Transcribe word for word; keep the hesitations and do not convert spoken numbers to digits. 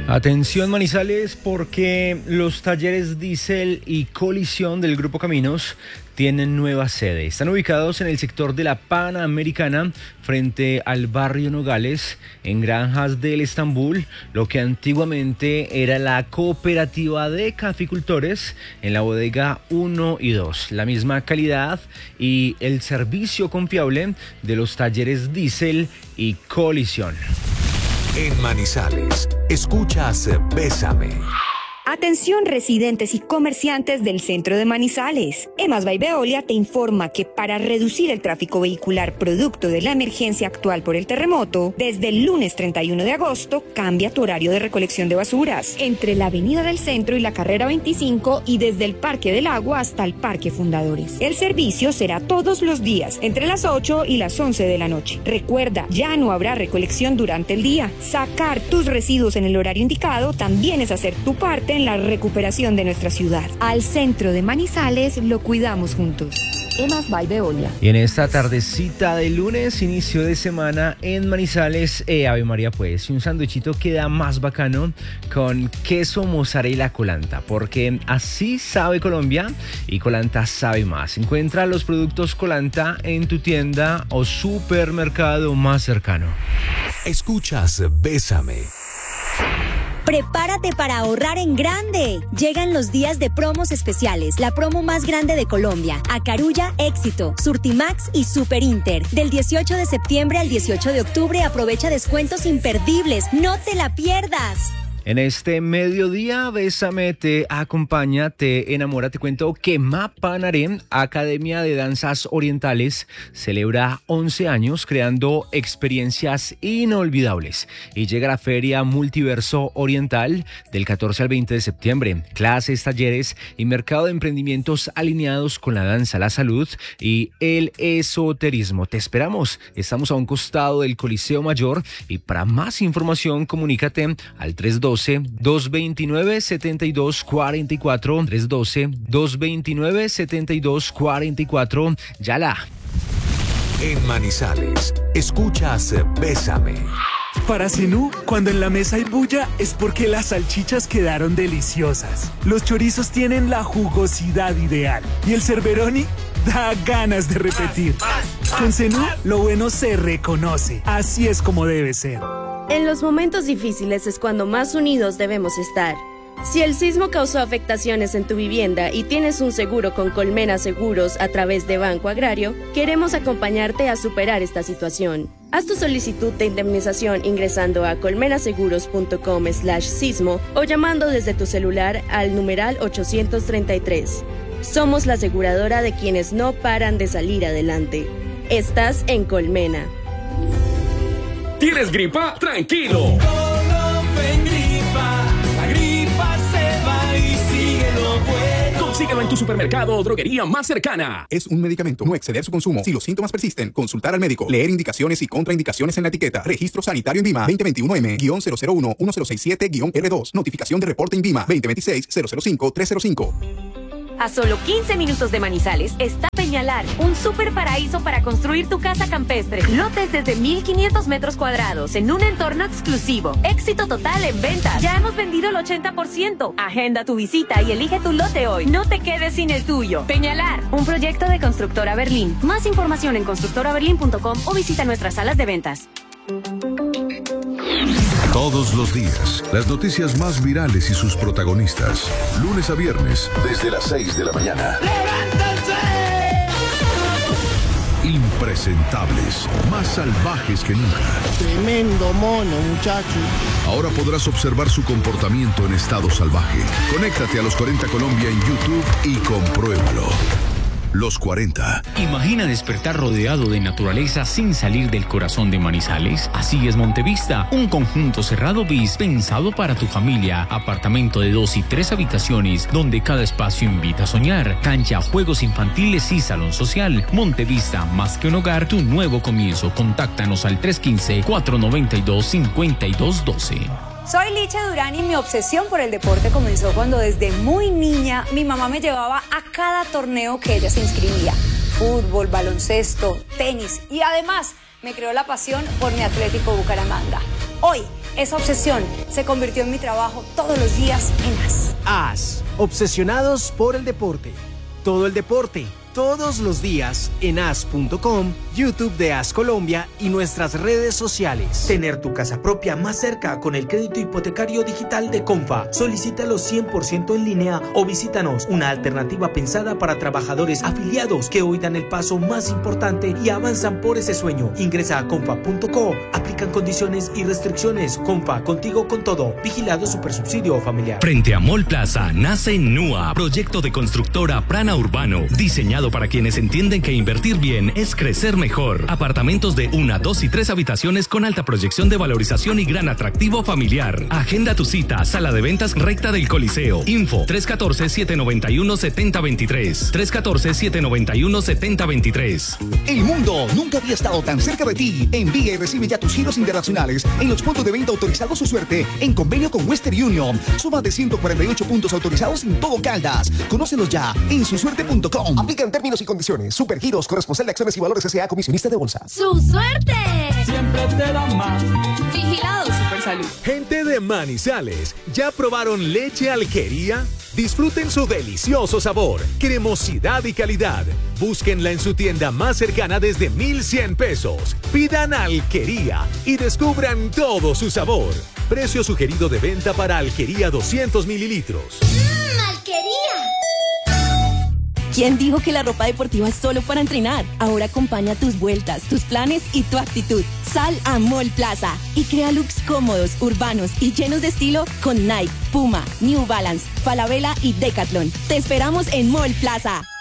Atención Manizales, porque los talleres Diesel y Colisión del Grupo Caminos tienen nueva sede. Están ubicados en el sector de la Panamericana, frente al barrio Nogales, en Granjas del Estambul, lo que antiguamente era la cooperativa de caficultores, en la bodega uno y dos. La misma calidad y el servicio confiable de los talleres Diesel y Colisión. En Manizales, escuchas Bésame. Atención residentes y comerciantes del centro de Manizales. Emas by Veolia te informa que para reducir el tráfico vehicular producto de la emergencia actual por el terremoto, desde el lunes treinta y uno de agosto cambia tu horario de recolección de basuras entre la Avenida del Centro y la Carrera veinticinco y desde el Parque del Agua hasta el Parque Fundadores. El servicio será todos los días entre las ocho y las once de la noche. Recuerda, ya no habrá recolección durante el día. Sacar tus residuos en el horario indicado también es hacer tu parte en la recuperación de nuestra ciudad. Al centro de Manizales lo cuidamos juntos. Emas by Veolia. Y en esta tardecita de lunes, inicio de semana en Manizales, eh, Ave María, pues, un sándwichito queda más bacano con queso mozzarella Colanta, porque así sabe Colombia y Colanta sabe más. Encuentra los productos Colanta en tu tienda o supermercado más cercano. Escuchas Bésame. Prepárate para ahorrar en grande. Llegan los días de promos especiales, la promo más grande de Colombia. Acarulla, Éxito, Surtimax y Super Inter. Del dieciocho de septiembre al dieciocho de octubre aprovecha descuentos imperdibles. ¡No te la pierdas! En este mediodía, Bésame te acompaña, te enamora. Te cuento que Mapanaré, Academia de Danzas Orientales, celebra once años creando experiencias inolvidables. Y llega la Feria Multiverso Oriental del catorce al veinte de septiembre. Clases, talleres y mercado de emprendimientos alineados con la danza, la salud y el esoterismo. Te esperamos. Estamos a un costado del Coliseo Mayor y para más información comunícate al tres uno dos, dos dos nueve, siete dos cuatro cuatro, tres uno dos, dos dos nueve, siete dos cuatro cuatro. Yala. En Manizales, escuchas Bésame. Para Zenú, cuando en la mesa hay bulla es porque las salchichas quedaron deliciosas. Los chorizos tienen la jugosidad ideal y el cerberoni da ganas de repetir. Con Zenú, lo bueno se reconoce. Así es como debe ser. En los momentos difíciles es cuando más unidos debemos estar. Si el sismo causó afectaciones en tu vivienda y tienes un seguro con Colmena Seguros a través de Banco Agrario, queremos acompañarte a superar esta situación. Haz tu solicitud de indemnización ingresando a colmenaseguros.com slash sismo o llamando desde tu celular al numeral ochocientos treinta y tres. Somos la aseguradora de quienes no paran de salir adelante. Estás en Colmena. ¿Tienes gripa? ¡Tranquilo! Colofen gripa, la gripa se va y sigue lo bueno. Consíguelo en tu supermercado o droguería más cercana. Es un medicamento, no exceder su consumo. Si los síntomas persisten, consultar al médico. Leer indicaciones y contraindicaciones en la etiqueta. Registro sanitario INVIMA veinte veintiuno M cero cero uno uno cero seis siete R dos. Notificación de reporte INVIMA veinte veintiséis cero cero cinco tres cero cinco. A solo quince minutos de Manizales está Peñalar, un super paraíso para construir tu casa campestre. Lotes desde mil quinientos metros cuadrados en un entorno exclusivo. Éxito total en ventas. Ya hemos vendido el ochenta por ciento. Agenda tu visita y elige tu lote hoy. No te quedes sin el tuyo. Peñalar, un proyecto de Constructora Berlín. Más información en constructora berlín punto com o visita nuestras salas de ventas. Todos los días, las noticias más virales y sus protagonistas. Lunes a viernes, desde las seis de la mañana. ¡Levántense! Impresentables, más salvajes que nunca. Tremendo mono, muchacho. Ahora podrás observar su comportamiento en estado salvaje. Conéctate a Los cuarenta Colombia en YouTube y compruébalo. Los cuarenta. Imagina despertar rodeado de naturaleza sin salir del corazón de Manizales. Así es Montevista, un conjunto cerrado bis pensado para tu familia. Apartamento de dos y tres habitaciones, donde cada espacio invita a soñar. Cancha, juegos infantiles y salón social. Montevista, más que un hogar, tu nuevo comienzo. Contáctanos al tres uno cinco, cuatro nueve dos, cinco dos uno dos. Soy Licha Durán y mi obsesión por el deporte comenzó cuando desde muy niña mi mamá me llevaba a cada torneo que ella se inscribía. Fútbol, baloncesto, tenis y además me creó la pasión por mi Atlético Bucaramanga. Hoy Esa obsesión se convirtió en mi trabajo todos los días en AS. AS, obsesionados por el deporte. Todo el deporte, todos los días en as punto com, YouTube de AS Colombia y nuestras redes sociales. Tener tu casa propia más cerca con el crédito hipotecario digital de Comfa. Solicítalo cien por ciento en línea o visítanos, una alternativa pensada para trabajadores afiliados que hoy dan el paso más importante y avanzan por ese sueño. Ingresa a comfa punto co. Aplican condiciones y restricciones. Comfa, contigo con todo. Vigilado Supersubsidio Familiar. Frente a Mall Plaza nace NUA, proyecto de constructora Prana Urbano, diseñado para quienes entienden que invertir bien es crecer mejor. Apartamentos de una, dos y tres habitaciones con alta proyección de valorización y gran atractivo familiar. Agenda tu cita, sala de ventas recta del Coliseo. Info tres uno cuatro, siete nueve uno, siete cero dos tres. tres uno cuatro, siete nueve uno, siete cero dos tres. El mundo nunca había estado tan cerca de ti. Envía y recibe ya tus giros internacionales en los puntos de venta autorizados Su Suerte en convenio con Western Union. Suma de ciento cuarenta y ocho puntos autorizados en todo Caldas. Conócelos ya en su suerte punto com. Aplican términos y condiciones. Supergiros, corresponsal de acciones y valores S A, comisionista de bolsa. ¡Su suerte! Siempre te da más. Vigilado Supersalud. Gente de Manizales, ¿ya probaron leche Alquería? Disfruten su delicioso sabor, cremosidad y calidad. Búsquenla en su tienda más cercana desde mil cien pesos. Pidan Alquería y descubran todo su sabor. Precio sugerido de venta para Alquería doscientos mililitros. ¡Mmm, Alquería! ¿Quién dijo que la ropa deportiva es solo para entrenar? Ahora acompaña tus vueltas, tus planes y tu actitud. Sal a Mall Plaza y crea looks cómodos, urbanos y llenos de estilo con Nike, Puma, New Balance, Falabella y Decathlon. Te esperamos en Mall Plaza.